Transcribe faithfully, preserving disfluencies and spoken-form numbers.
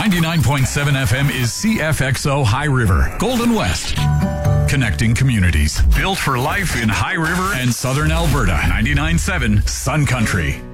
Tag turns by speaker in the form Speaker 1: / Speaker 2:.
Speaker 1: ninety-nine point seven F M is C F X O High River, Golden West. Connecting communities. Built for life in High River and Southern Alberta. ninety-nine point seven Sun Country.